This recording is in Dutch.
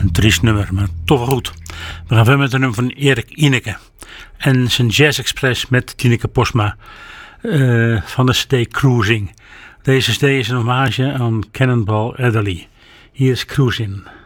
Een triest nummer, maar toch wel goed. We gaan verder met een nummer van Erik Ineke. En zijn Jazz Express met Tineke Posma van de CD Cruising. Deze CD is een hommage aan Cannonball Adderley. Hier is Cruising.